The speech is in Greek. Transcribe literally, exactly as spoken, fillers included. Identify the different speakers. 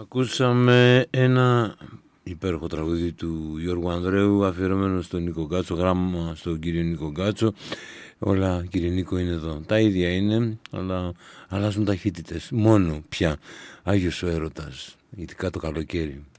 Speaker 1: Ακούσαμε ένα υπέροχο τραγούδι του Γιώργου Ανδρέου αφιερωμένο στον Νίκο Γκάτσο, γράμμα στον κύριο Νίκο Γκάτσο. Όλα, κύριε Νίκο, είναι εδώ. Τα ίδια είναι, αλλά αλλάζουν ταχύτητες. Μόνο πια Άγιος ο έρωτας, ειδικά το καλοκαίρι.